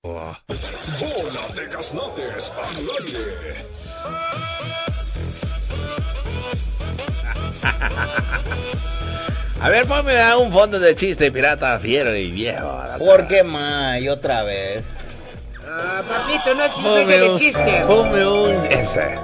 Bola de Gaznates al aire. A ver, ponme un fondo de chiste pirata fiero y viejo. ¿Por qué may otra vez? Papito, no es un de chiste. Ponme un... ese.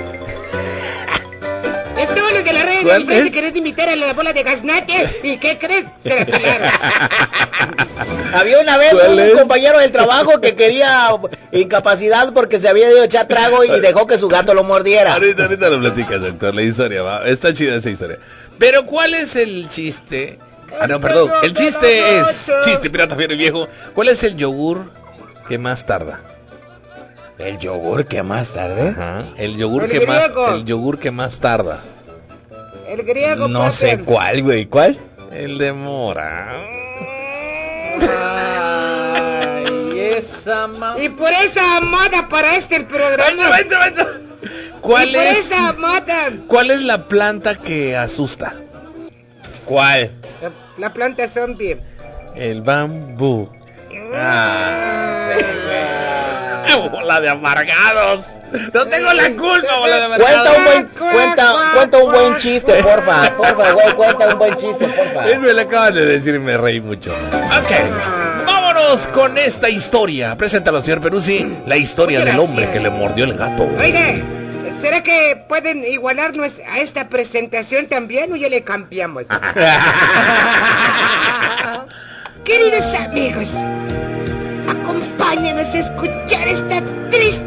Estaban los de la red de empresa queriendo invitar a la bola de gaznate. ¿Y qué crees? Se la pelaron. Había una vez un compañero del trabajo que quería incapacidad porque se había ido a echar trago y dejó que su gato lo mordiera. Ahorita lo platicas, doctor, la historia, va. Está chida esa historia. Pero, ¿cuál es el chiste? No, perdón. El chiste es... Chiste pirata fiero y viejo. ¿Cuál es el yogur que más tarda? ¿El yogur que más tarde? Ajá. El yogur que más tarda. El griego. No sé cuál, güey. ¿Cuál? El de mora. Ay, esa mamá. Y por esa moda para el programa. Vente. ¿Cuál es la planta que asusta? ¿Cuál? La planta zombie. El bambú. Bola de amargados. No tengo la culpa, bola de amargados. Cuenta un buen chiste, porfa, güey, cuenta un buen chiste, porfa. Me lo acaban de decir y me reí mucho. Ok, vámonos con esta historia. Preséntalo, señor Peruzzi. La historia del hombre que le mordió el gato. Oiga, ¿será que pueden igualarnos a esta presentación también o ya le cambiamos? Queridos amigos, acompáñenos a escuchar esta triste